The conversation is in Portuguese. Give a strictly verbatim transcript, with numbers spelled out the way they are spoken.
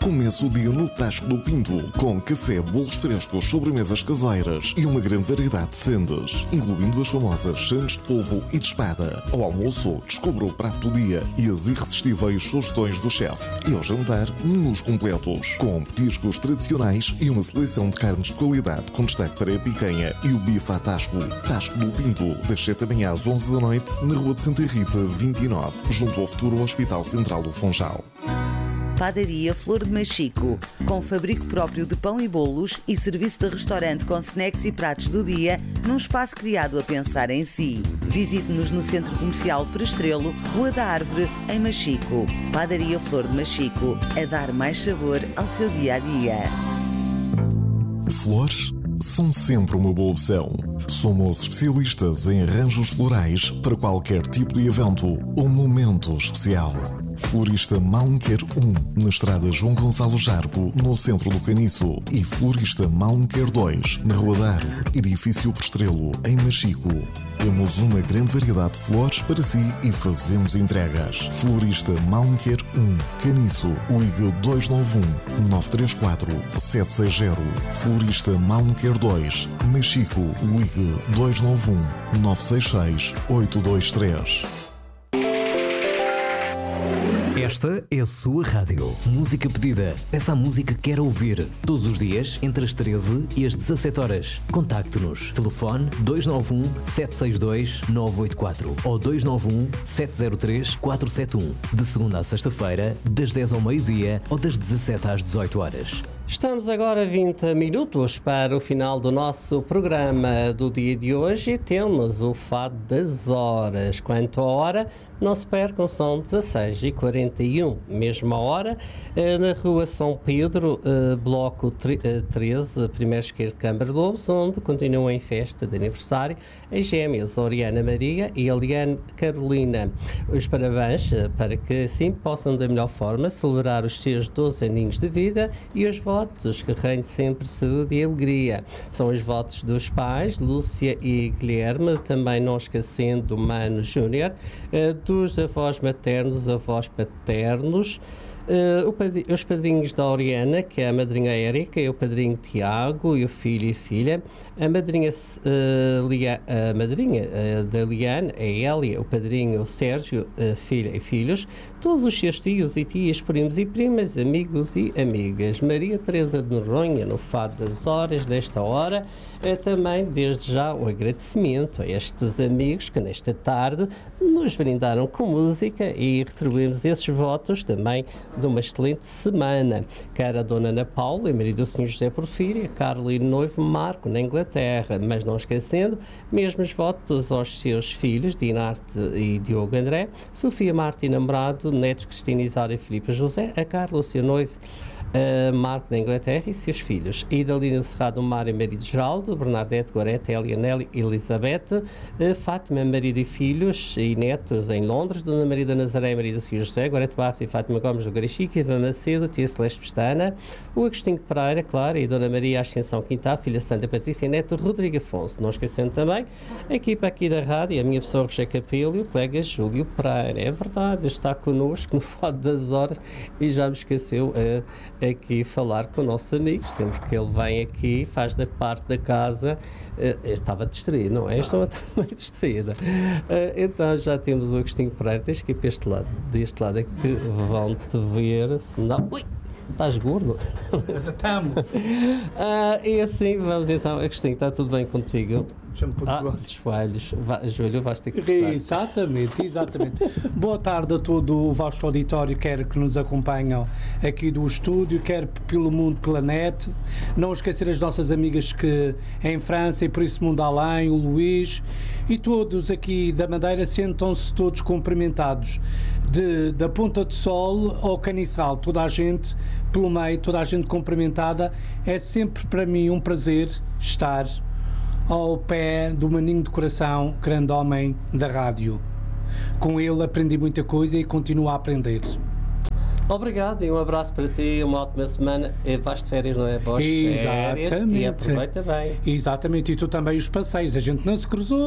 Comece o dia no Tasco do Pinto, com café, bolos frescos, sobremesas caseiras e uma grande variedade de sendas, incluindo as famosas sandes de polvo e de espada. Ao almoço, descubra o prato do dia e as irresistíveis sugestões do chefe. E ao jantar, menus completos, com petiscos tradicionais e uma seleção de carnes de qualidade, com destaque para a picanha e o bife à Tasco. Tasco do Pinto, das sete da manhã às onze da noite, na Rua de Santa Rita, vinte e nove, junto ao futuro Hospital Central do Funchal. Padaria Flor de Machico, com fabrico próprio de pão e bolos e serviço de restaurante com snacks e pratos do dia, num espaço criado a pensar em si. Visite-nos no Centro Comercial Prestrelo, Rua da Árvore, em Machico. Padaria Flor de Machico, a dar mais sabor ao seu dia-a-dia. Flores são sempre uma boa opção. Somos especialistas em arranjos florais para qualquer tipo de evento ou momento especial. Florista Malmequer um, na estrada João Gonçalo Jargo, no centro do Caniço. E Florista Malmequer dois, na Rua da Árvore, edifício Prestrelo, em Machico. Temos uma grande variedade de flores para si e fazemos entregas. Florista Malmequer um, Caniço, ligue dois nove um, nove três quatro, sete seis zero. Florista Malmequer dois, Machico, ligue dois nove um, nove seis seis, oito dois três. Esta é a sua rádio. Música pedida. Peça a música que quer ouvir. Todos os dias, entre as treze e as dezassete horas. Contacte-nos. Telefone dois nove um, sete seis dois, nove oito quatro ou dois nove um, sete zero três, quatro sete um. De segunda a sexta-feira, das dez ao meio-dia ou das dezassete às dezoito horas. Estamos agora a vinte minutos para o final do nosso programa do dia de hoje e temos o Fado das Horas. Quanto à hora, não se percam, são dezasseis e quarenta e um, mesma hora, na Rua São Pedro, Bloco treze, primeiro esquerdo de Câmara de Lobos, onde continuam em festa de aniversário as gêmeas Oriana Maria e Eliane Carolina. Os parabéns para que assim possam da melhor forma celebrar os seus doze aninhos de vida e os votos que reine sempre saúde e alegria. São os votos dos pais, Lúcia e Guilherme, também não esquecendo Mano Júnior, dos avós maternos, avós paternos, Uh, o padri- os padrinhos da Oriana, que é a madrinha Érica, e o padrinho Tiago, e o filho e filha, a madrinha, uh, Lia- a madrinha uh, da Liane, a Hélia, o padrinho Sérgio, uh, filha e filhos, todos os seus tios e tias, primos e primas, amigos e amigas. Maria Teresa de Noronha, no Fado das Horas, desta hora, uh, também, desde já, o agradecimento a estes amigos que nesta tarde nos brindaram com música e retribuímos esses votos também de uma excelente semana. Quer a Dona Ana Paula e marido do senhor José Porfírio, a Carla e o noivo Marco na Inglaterra, mas não esquecendo mesmos votos aos seus filhos Dinarte e Diogo André, Sofia Marta e namorado, netos Cristina Isária e Filipe José, a Carla, o seu noivo Uh, Marco da Inglaterra e seus filhos, Idalina Cerrado, Mário, marido Geraldo, Bernadette, Gorete, Elia, Nelly, Elizabeth, uh, Fátima, marido e filhos e netos em Londres, Dona Maria da Nazaré, marido do senhor José, Gorete Barros e Fátima Gomes do Garichique, Ivan Macedo, tia Celeste Pestana, o Agostinho Pereira, claro, e Dona Maria Ascensão Quintal, filha Santa Patrícia e neto Rodrigo Afonso. Não esquecendo também a equipa aqui da rádio, a minha pessoa Roger Capelo e o colega Júlio Pereira. É verdade, está connosco no Fado das Horas e já me esqueceu uh, aqui falar com o nosso amigo, sempre que ele vem aqui, faz da parte da casa, uh, estava distraído, não é? Estava meio distraída. Uh, então já temos o Agostinho Pereira, tens que ir para este lado, deste lado é que vão-te ver, se não... Ui! Estás gordo? Estamos. uh, e assim, vamos então, Agostinho, está tudo bem contigo? Deixa-me pôr Ah, de joelhos, Va- Júlio, vais ter que começar. Exatamente, exatamente. Boa tarde a todo o vasto auditório, quer que nos acompanham aqui do estúdio, quer pelo mundo, pela net. Não esquecer as nossas amigas que em França e por isso mundo além, o Luís e todos aqui da Madeira, sentam-se todos cumprimentados de, da Ponta de Sol ao Caniçal, toda a gente pelo meio, toda a gente cumprimentada. É sempre para mim um prazer estar ao pé do maninho de coração, grande homem da rádio. Com ele aprendi muita coisa e continuo a aprender. Obrigado e um abraço para ti, uma ótima semana. E vais de férias, não é? Boas férias e aproveita bem. Exatamente, e tu também os passeios. A gente não se cruzou,